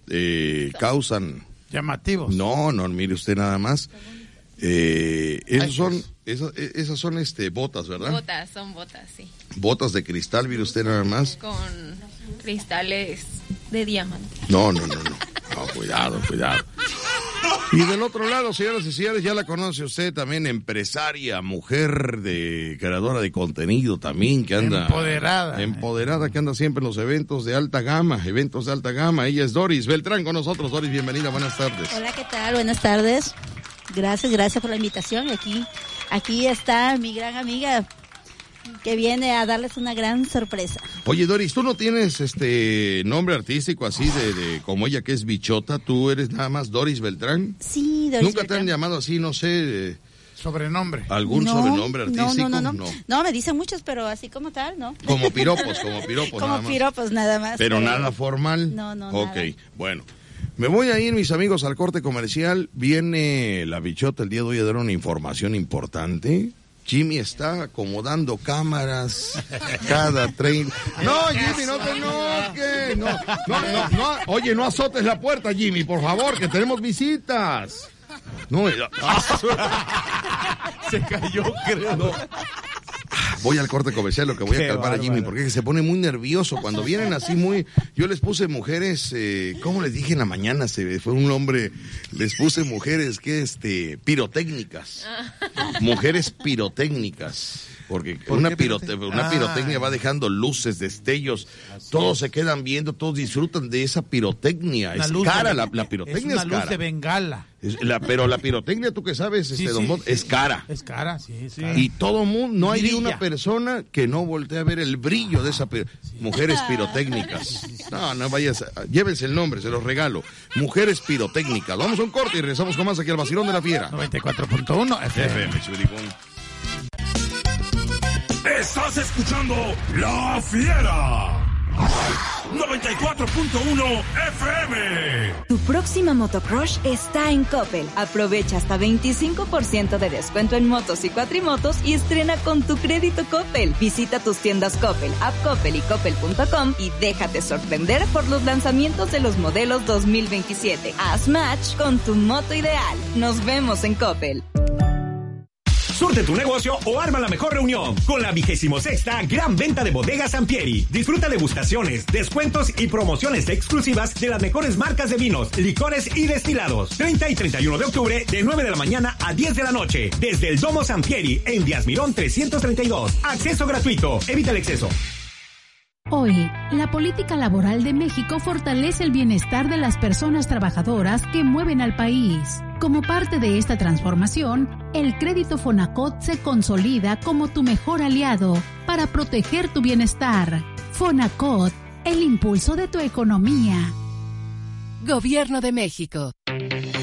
causan... Llamativos. No, mire usted nada más. Esas son botas, ¿verdad? Son botas, sí. Botas de cristal, mire usted nada más. Con cristales de diamante. No, cuidado. Y del otro lado, señoras y señores, ya la conoce usted también, empresaria, mujer creadora de contenido también, que anda... Empoderada, que anda siempre en los eventos de alta gama. Ella es Doris Beltrán con nosotros. Doris, bienvenida, buenas tardes. Hola, ¿qué tal? Buenas tardes. Gracias por la invitación. Aquí está mi gran amiga que viene a darles una gran sorpresa. Oye, Doris, ¿tú no tienes nombre artístico así de como ella que es bichota? ¿Tú eres nada más Doris Beltrán? Sí, Doris ¿Nunca Beltrán. te han llamado así, no sé... sobrenombre? ¿Algún sobrenombre artístico? No, me dicen muchos, pero así como tal, ¿no? Como piropos como piropos nada más. Pero nada formal. No, Ok, nada. bueno. Me voy a ir, mis amigos, al corte comercial. Viene la bichota el día de hoy a dar una información importante. Jimmy está acomodando cámaras cada 30... No, Jimmy, no te enojes. No. Oye, no azotes la puerta, Jimmy, por favor, que tenemos visitas. No, se cayó, creo. No. Voy al corte comercial, lo que voy a calmar a Jimmy, porque se pone muy nervioso cuando vienen así muy... Yo les puse mujeres, ¿cómo les dije en la mañana? Fue un hombre, les puse mujeres pirotécnicas. Mujeres pirotécnicas. Porque una pirotecnia va dejando luces, destellos, todos se quedan viendo, todos disfrutan de esa pirotecnia. Es cara, la pirotecnia es cara. Es una luz de bengala. Pero la pirotecnia, tú que sabes, Don Bot, es cara. Es cara, sí. Y todo mundo, no hay ni una persona que no voltee a ver el brillo de esa mujeres pirotécnicas. No vayas, llévense el nombre, se los regalo. Mujeres pirotécnicas. Vamos a un corte y regresamos con más aquí al Vacilón de la Fiera. 94.1 FM. Estás escuchando La Fiera 94.1 FM. Tu próxima motocross está en Coppel. Aprovecha hasta 25% de descuento en motos y cuatrimotos y estrena con tu crédito Coppel. Visita tus tiendas Coppel, App Coppel y Coppel.com y déjate sorprender por los lanzamientos de los modelos 2027. Haz match con tu moto ideal. Nos vemos en Coppel. Surte tu negocio o arma la mejor reunión con la 26ª Gran Venta de Bodegas Sampieri. Disfruta degustaciones, descuentos y promociones exclusivas de las mejores marcas de vinos, licores y destilados. 30 y 31 de octubre de 9 de la mañana a 10 de la noche. Desde el Domo Sampieri en Díaz Mirón 332. Acceso gratuito. Evita el exceso. Hoy, la política laboral de México fortalece el bienestar de las personas trabajadoras que mueven al país. Como parte de esta transformación, el crédito Fonacot se consolida como tu mejor aliado para proteger tu bienestar. Fonacot, el impulso de tu economía. Gobierno de México.